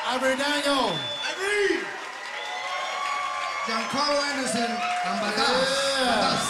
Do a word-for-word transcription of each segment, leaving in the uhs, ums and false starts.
Ivory Daniel. Ivory. Giancarlo Anderson. And Batas. Batas.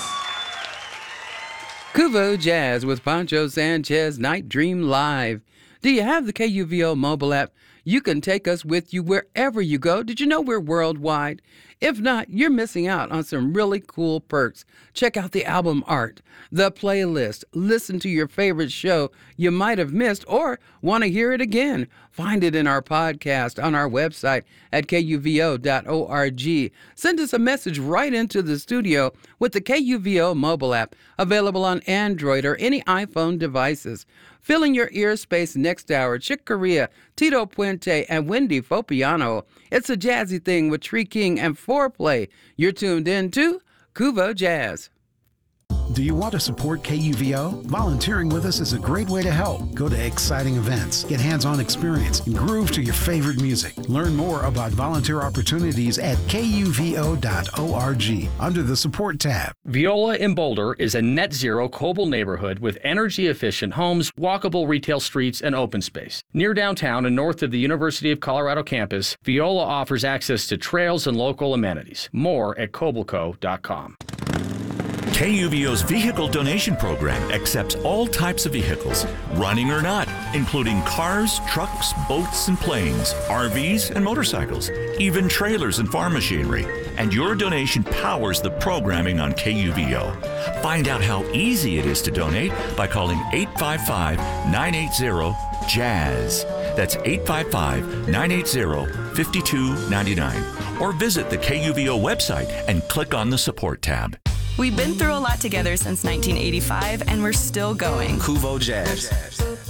Kuvo Jazz with Pancho Sanchez, Night Dream Live. Do you have the K U V O mobile app? You can take us with you wherever you go. Did you know we're worldwide? If not, you're missing out on some really cool perks. Check out the album art, the playlist, listen to your favorite show you might have missed or want to hear it again. Find it in our podcast on our website at K U V O dot org. Send us a message right into the studio with the K U V O mobile app, available on Android or any iPhone devices. Filling your ear space next hour, Chick Corea, Tito Puente, and Wendy Fopiano. It's a jazzy thing with Tree King and Foreplay. You're tuned in to Kuvo Jazz. Do you want to support K U V O? Volunteering with us is a great way to help. Go to exciting events, get hands-on experience, and groove to your favorite music. Learn more about volunteer opportunities at K U V O dot org under the Support tab. Viola in Boulder is a net zero Coble neighborhood with energy-efficient homes, walkable retail streets, and open space. Near downtown and north of the University of Colorado campus, Viola offers access to trails and local amenities. More at cobleco dot com. K U V O's vehicle donation program accepts all types of vehicles, running or not, including cars, trucks, boats, and planes, R Vs, and motorcycles, even trailers and farm machinery. And your donation powers the programming on K U V O. Find out how easy it is to donate by calling eight five five, nine eight zero, JAZZ. That's eight five five, nine eight zero, five two nine nine. Or visit the K U V O website and click on the Support tab. We've been through a lot together since nineteen eighty-five, and we're still going. Kuvo Jazz.